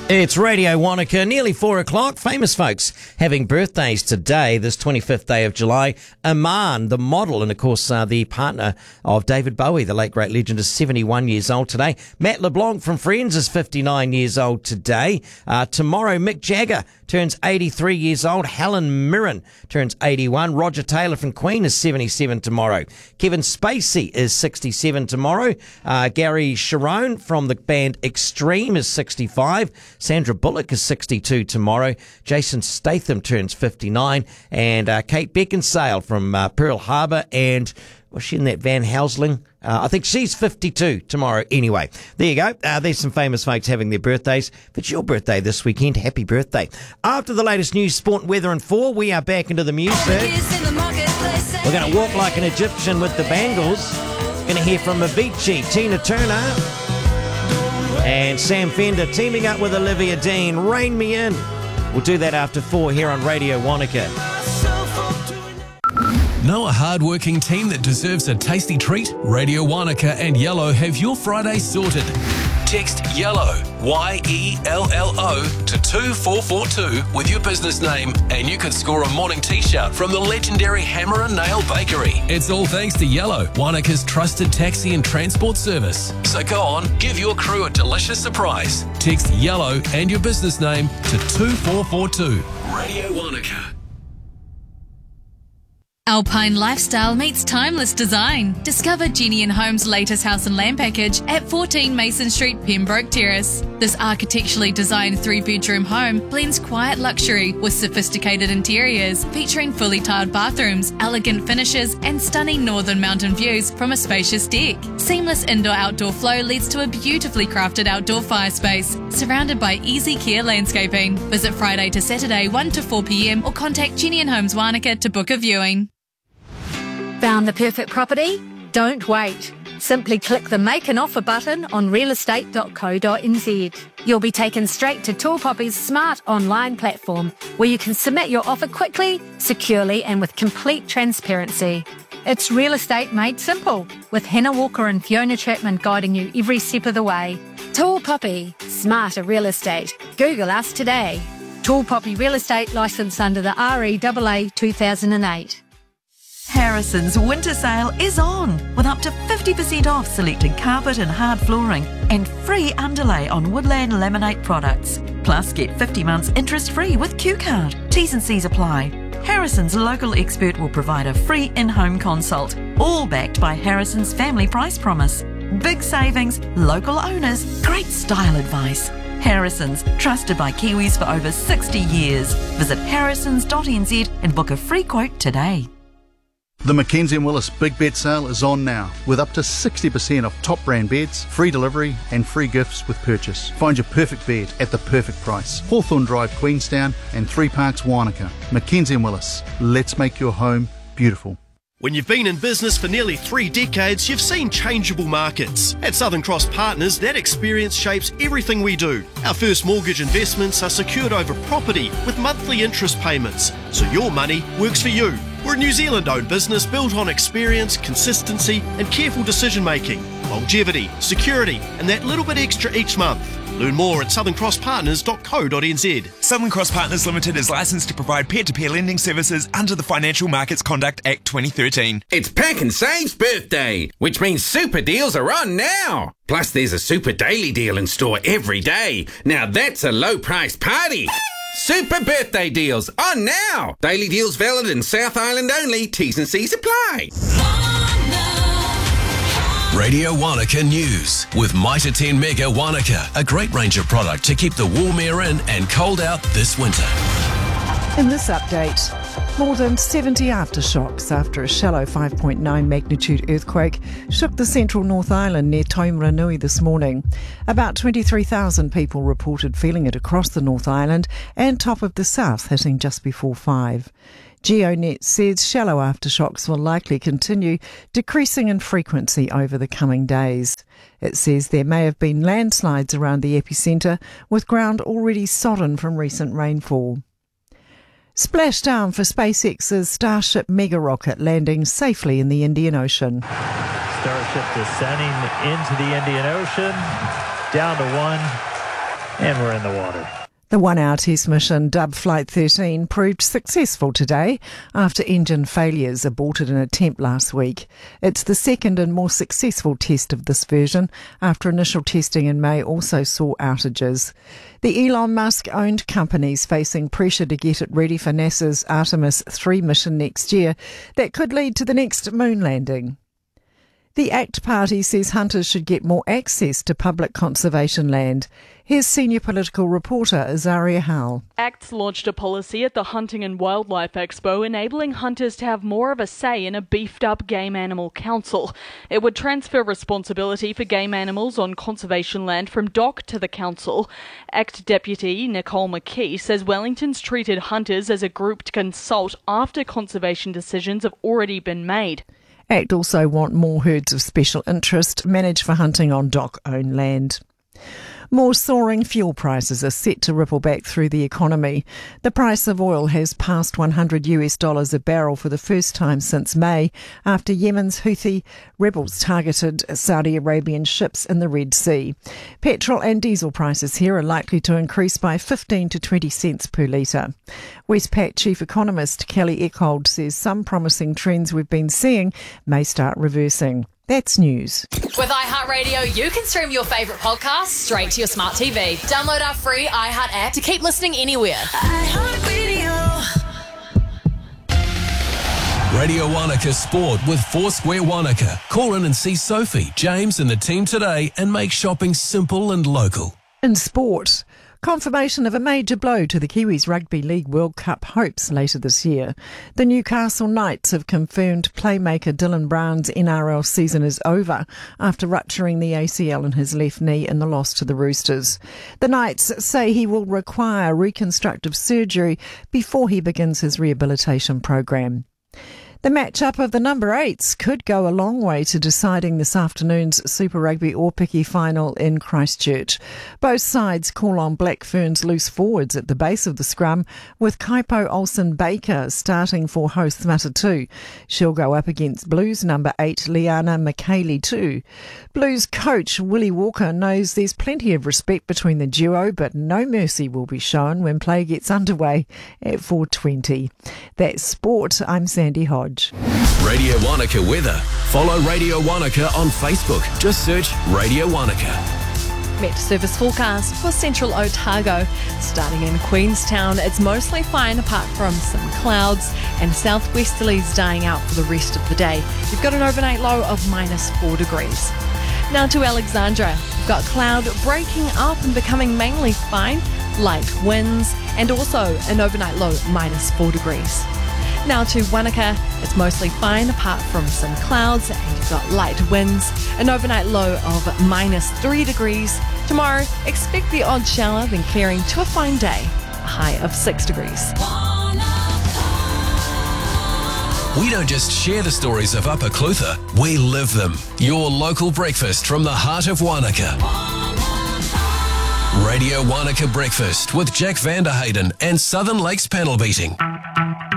It's Radio Wanaka, nearly 4 o'clock. Famous folks having birthdays today, this 25th day of July. Iman, the model, and of course the partner of David Bowie, the late great legend, is 71 years old today. Matt LeBlanc from Friends is 59 years old today. Tomorrow, Mick Jagger turns 83 years old. Helen Mirren turns 81. Roger Taylor from Queen is 77 tomorrow. Kevin Spacey is 67 tomorrow. Gary Sharon from the band Extreme is 65. Sandra Bullock is 62 tomorrow. Jason Statham turns 59. And Kate Beckinsale from Pearl Harbor, and was she in that Van Helsing? I think she's 52 tomorrow. Anyway, there you go. There's some famous folks having their birthdays. If it's your birthday this weekend, happy birthday. After the latest news, sport, weather and 4, we are back into the music. We're going to walk like an Egyptian with the Bangles. Going to hear from Avicii, Tina Turner, and Sam Fender teaming up with Olivia Dean. Rain Me In. We'll do that after 4 here on Radio Wanaka. Know a hard-working team that deserves a tasty treat? Radio Wanaka and Yellow have your Friday sorted. Text YELLOW, Y-E-L-L-O, to 24442 with your business name, and you can score a morning t-shirt from the legendary Hammer and Nail Bakery. It's all thanks to Yellow, Wanaka's trusted taxi and transport service. So go on, give your crew a delicious surprise. Text YELLOW and your business name to 2442. Radio Wanaka. Alpine lifestyle meets timeless design. Discover Jenny & Home's latest house and land package at 14 Mason Street, Pembroke Terrace. This architecturally designed 3-bedroom home blends quiet luxury with sophisticated interiors, featuring fully tiled bathrooms, elegant finishes and stunning northern mountain views from a spacious deck. Seamless indoor-outdoor flow leads to a beautifully crafted outdoor fire space, surrounded by easy care landscaping. Visit Friday to Saturday 1 to 4 p.m. or contact Jenny & Homes Wanaka to book a viewing. Found the perfect property? Don't wait. Simply click the Make an Offer button on realestate.co.nz. You'll be taken straight to Tall Poppy's smart online platform, where you can submit your offer quickly, securely and with complete transparency. It's real estate made simple, with Hannah Walker and Fiona Chapman guiding you every step of the way. Tall Poppy, smarter real estate. Google us today. Tall Poppy Real Estate, licensed under the REAA 2008. Harrison's winter sale is on, with up to 50% off selected carpet and hard flooring and free underlay on Woodland laminate products. Plus, get 50 months interest-free with Q-Card. T's and C's apply. Harrison's local expert will provide a free in-home consult, all backed by Harrison's family price promise. Big savings, local owners, great style advice. Harrison's, trusted by Kiwis for over 60 years. Visit harrisons.nz and book a free quote today. The Mackenzie & Willis Big Bet Sale is on now, with up to 60% off top brand beds, free delivery and free gifts with purchase. Find your perfect bed at the perfect price. Hawthorne Drive, Queenstown and 3 Parks, Wanaka. Mackenzie & Willis, let's make your home beautiful. When you've been in business for nearly 3 decades, you've seen changeable markets. At Southern Cross Partners, that experience shapes everything we do. Our first mortgage investments are secured over property with monthly interest payments, so your money works for you. We're a New Zealand-owned business built on experience, consistency and careful decision-making, longevity, security and that little bit extra each month. Learn more at southern-cross-partners.co.nz. Southern Cross Partners Limited is licensed to provide peer-to-peer lending services under the Financial Markets Conduct Act 2013. It's Pack and Save's birthday, which means super deals are on now. Plus, there's a super daily deal in store every day. Now that's a low-priced party. Super birthday deals on now. Daily deals valid in South Island only. T's and C's apply. Radio Wanaka News with Mitre 10 Mega Wanaka, a great range of product to keep the warm air in and cold out this winter. In this update, more than 70 aftershocks after a shallow 5.9 magnitude earthquake shook the central North Island near Taumaranui this morning. About 23,000 people reported feeling it across the North Island and top of the south, hitting just before 5. GeoNet says shallow aftershocks will likely continue, decreasing in frequency over the coming days. It says there may have been landslides around the epicentre, with ground already sodden from recent rainfall. Splashdown for SpaceX's Starship mega rocket landing safely in the Indian Ocean. Starship descending into the Indian Ocean, down to 1, And we're in the water. The one-hour test mission, dubbed Flight 13, proved successful today after engine failures aborted an attempt last week. It's the second and more successful test of this version, after initial testing in May also saw outages. The Elon Musk-owned company's facing pressure to get it ready for NASA's Artemis 3 mission next year that could lead to the next moon landing. The ACT Party says hunters should get more access to public conservation land. Here's senior political reporter Azaria Howell. ACT launched a policy at the Hunting and Wildlife Expo enabling hunters to have more of a say in a beefed-up game animal council. It would transfer responsibility for game animals on conservation land from DOC to the council. ACT deputy Nicole McKee says Wellington's treated hunters as a group to consult after conservation decisions have already been made. ACT also want more herds of special interest managed for hunting on DOC-owned land. More soaring fuel prices are set to ripple back through the economy. The price of oil has passed $100 a barrel for the first time since May, after Yemen's Houthi rebels targeted Saudi Arabian ships in the Red Sea. Petrol and diesel prices here are likely to increase by 15 to 20 cents per litre. Westpac chief economist Kelly Eckhold says some promising trends we've been seeing may start reversing. That's news. With iHeartRadio, you can stream your favourite podcasts straight to your smart TV. Download our free iHeart app to keep listening anywhere. Radio Wanaka Sport with Foursquare Wanaka. Call in and see Sophie, James and the team today and make shopping simple and local. In sport, confirmation of a major blow to the Kiwis Rugby League World Cup hopes later this year. The Newcastle Knights have confirmed playmaker Dylan Brown's NRL season is over after rupturing the ACL in his left knee in the loss to the Roosters. The Knights say he will require reconstructive surgery before he begins his rehabilitation program. The matchup of the number 8s could go a long way to deciding this afternoon's Super Rugby Aupiki final in Christchurch. Both sides call on Black Ferns loose forwards at the base of the scrum, with Kaipo Olsen-Baker starting for hosts Matatu. She'll go up against Blues number 8 Liana McKaylee too. Blues coach Willie Walker knows there's plenty of respect between the duo, but no mercy will be shown when play gets underway at 4:20. That's sport. I'm Sandy Hodge. Radio Wanaka weather. Follow Radio Wanaka on Facebook. Just search Radio Wanaka. Met service forecast for central Otago. Starting in Queenstown, it's mostly fine apart from some clouds and southwesterlies dying out for the rest of the day. You've got an overnight low of -4 degrees. Now to Alexandra. We've got cloud breaking up and becoming mainly fine, light winds, and also an overnight low -4 degrees. Now to Wanaka, it's mostly fine apart from some clouds and you've got light winds, an overnight low of -3 degrees. Tomorrow, expect the odd shower, then clearing to a fine day, a high of 6 degrees. We don't just share the stories of Upper Clutha, we live them. Your local breakfast from the heart of Wanaka. Radio Wanaka Breakfast with Jack Vanderhayden and Southern Lakes Panel Beating.